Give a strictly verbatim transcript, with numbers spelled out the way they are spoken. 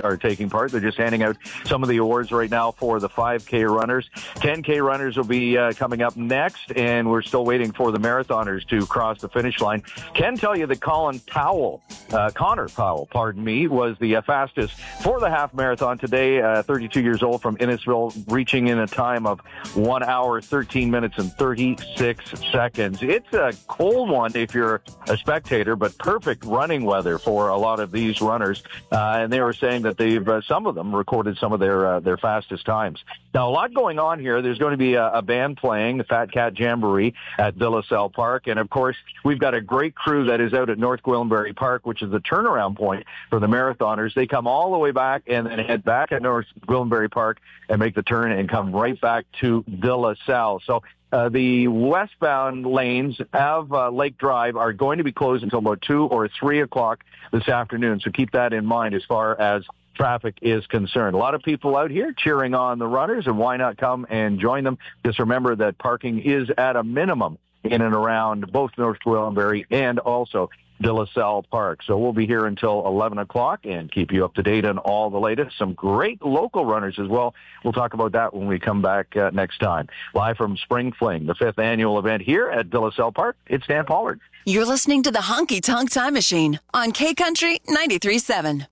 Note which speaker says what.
Speaker 1: are taking part. They're just handing out some of the awards right now for the five K runners. ten K runners will be uh, coming up next, and we're still waiting for the marathoners to cross the finish line. Can tell you that Colin Powell, uh, Connor Powell, pardon me, was the uh, fastest for the half marathon today, uh, thirty-two years old from Innisfil, reaching in a time of one hour, thirteen minutes, and thirty-six seconds. It's a cold one if you're a spectator, but perfect running weather for a lot of these runners. Uh, and they were saying that they've, uh, some of them recorded some of their, uh, their fastest times. Now, a lot going on here. There's going to be a, a band playing, the Fat Cat Jamboree at De La Salle Park. And, of course, we've got a great crew that is out at North Gwillimbury Park, which is the turnaround point for the marathoners. They come all the way back and then head back at North Gwillimbury Park and make the turn and come right back to De La Salle. So uh, the westbound lanes of uh, Lake Drive are going to be closed until about two or three o'clock this afternoon. So keep that in mind as far as traffic is concerned. A lot of people out here cheering on the runners, and why not come and join them? Just remember that parking is at a minimum in and around both North Gwillimbury and also De La Salle Park. So we'll be here until eleven o'clock and keep you up to date on all the latest. Some great local runners as well. We'll talk about that when we come back uh, next time. Live from Spring Fling, the fifth annual event here at De La Salle Park, it's Dan Pollard.
Speaker 2: You're listening to the Honky Tonk Time Machine on K Country ninety-three point seven.